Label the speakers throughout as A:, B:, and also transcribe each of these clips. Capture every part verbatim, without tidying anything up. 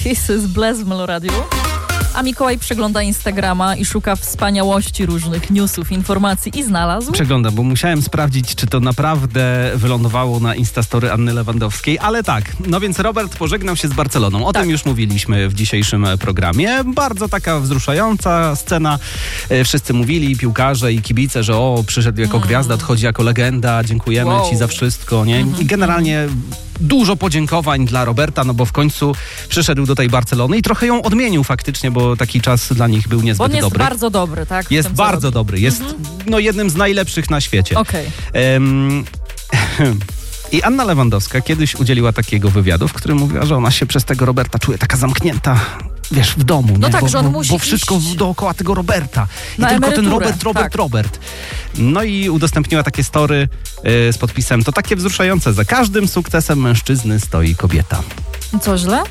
A: Kisses Bless w Meloradiu. A Mikołaj przegląda Instagrama i szuka wspaniałości różnych newsów, informacji i znalazł.
B: Przeglądam, bo musiałem sprawdzić, czy to naprawdę wylądowało na Instastory Anny Lewandowskiej, ale tak. No więc Robert pożegnał się z Barceloną. O
A: tak.
B: tym już mówiliśmy w dzisiejszym programie. Bardzo taka wzruszająca scena. Wszyscy mówili, piłkarze i kibice, że o, przyszedł jako mm. gwiazda, odchodzi jako legenda, dziękujemy wow. ci za wszystko, nie? Mm-hmm. I generalnie dużo podziękowań dla Roberta, no bo w końcu przyszedł do tej Barcelony i trochę ją odmienił faktycznie, bo taki czas dla nich był niezbyt
A: dobry. On jest
B: dobry.
A: bardzo dobry, tak?
B: Jest bardzo robi. dobry. Jest mm-hmm. no, jednym z najlepszych na świecie.
A: Okej.
B: Okay. Um, I Anna Lewandowska kiedyś udzieliła takiego wywiadu, w którym mówiła, że ona się przez tego Roberta czuje taka zamknięta, wiesz, w domu.
A: No
B: nie?
A: tak,
B: bo,
A: że on
B: bo,
A: musi
B: bo wszystko
A: iść
B: dookoła tego Roberta. I
A: na
B: tylko
A: emeryturę.
B: ten Robert, Robert, tak. Robert. No i udostępniła takie story y, z podpisem. To takie wzruszające. Za każdym sukcesem mężczyzny stoi kobieta.
A: Co, źle?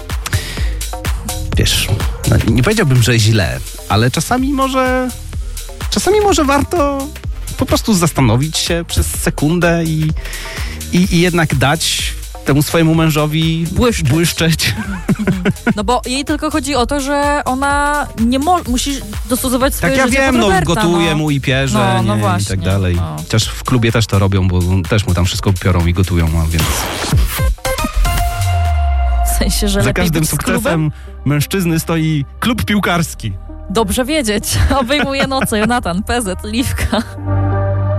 B: Wiesz, no, nie powiedziałbym, że źle, ale czasami może... Czasami może warto po prostu zastanowić się przez sekundę i, i, i jednak dać temu swojemu mężowi
A: błyszczeć.
B: błyszczeć.
A: No bo jej tylko chodzi o to, że ona nie mo- musi dostosować swoje
B: tak,
A: życie
B: ja wiem,
A: pod
B: no
A: Roberta,
B: gotuje
A: no.
B: mu i pierze,
A: no, no
B: nie,
A: właśnie,
B: i tak dalej.
A: no.
B: Chociaż w klubie też to robią, bo też mu tam wszystko piorą i gotują, a więc...
A: W sensie, że
B: za każdym
A: być
B: sukcesem mężczyzny stoi klub piłkarski.
A: Dobrze wiedzieć. Obejmuje noce. Jonatan, P Z, Liwka.